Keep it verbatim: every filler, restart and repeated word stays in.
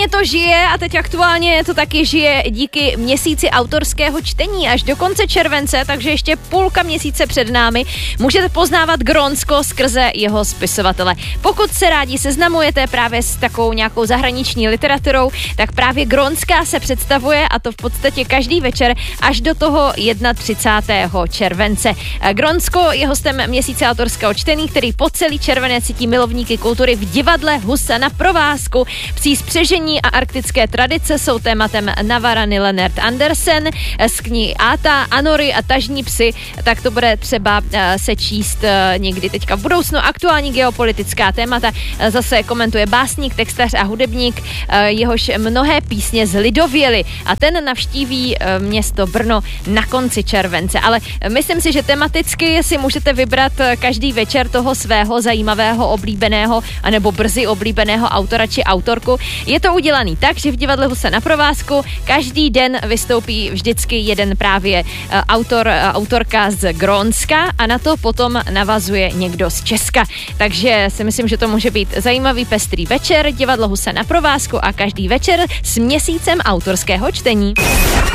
Hodně to žije a teď aktuálně to taky žije díky měsíci autorského čtení až do konce července, takže ještě půlka měsíce před námi můžete poznávat Grónsko skrze jeho spisovatele. Pokud se rádi seznamujete právě s takovou nějakou zahraniční literaturou, tak právě Grónská se představuje a to v podstatě každý večer až do toho třicátého prvního července. Grónsko je hostem měsíce autorského čtení, který po celý červenec cítí milovníky kultury v divadle Husa na provázku. Psí spřežení a arktické tradice jsou tématem Navarany Lennart Andersen z knihy Áta, Anory a tažní psy, tak to bude třeba se číst někdy teďka v budoucnu. Aktuální geopolitická témata zase komentuje básník, textař a hudebník, jehož mnohé písně zlidověly a ten navštíví město Brno na konci července. Ale myslím si, že tematicky si můžete vybrat každý večer toho svého zajímavého, oblíbeného anebo brzy oblíbeného autora či autorku. Je to udělaný tak, že v divadle Husa na provázku každý den vystoupí vždycky jeden právě autor, autorka z Grónska a na to potom navazuje někdo z Česka. Takže si myslím, že to může být zajímavý pestrý večer, divadlo Husa na provázku a každý večer s měsícem autorského čtení.